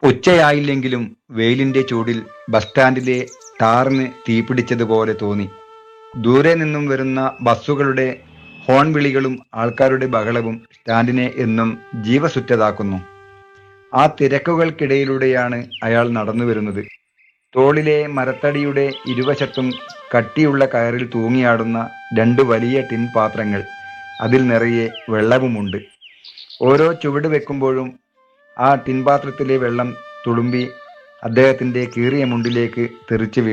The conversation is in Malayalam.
ഉച്ചയായില്ലെങ്കിലും വെയിലിന്റെ ചൂടിൽ ബസ് സ്റ്റാൻഡിലെ ടാറിന് തീപിടിച്ചതുപോലെ തോന്നി. ദൂരെ നിന്നും വരുന്ന ബസ്സുകളുടെ ഹോൺ വിളികളും ആൾക്കാരുടെ ബഹളവും സ്റ്റാൻഡിനെ എന്നും ജീവസുറ്റതാക്കുന്നു. ആ തിരക്കുകൾക്കിടയിലൂടെയാണ് അയാൾ നടന്നു വരുന്നത്. തോളിലെ മരത്തടിയുടെ ഇരുവശത്തും കട്ടിയുള്ള കയറിൽ തൂങ്ങിയാടുന്ന രണ്ട് വലിയ ടിൻ പാത്രങ്ങൾ. അതിൽ നിറയെ വെള്ളവുമുണ്ട്. ഓരോ ചുവട് വെക്കുമ്പോഴും ആ ടിൻപാത്രത്തിലെ വെള്ളം തുളുമ്പി അദ്ദേഹത്തിൻ്റെ കീറിയ മുണ്ടിലേക്ക് തെറിച്ചു വീഴും.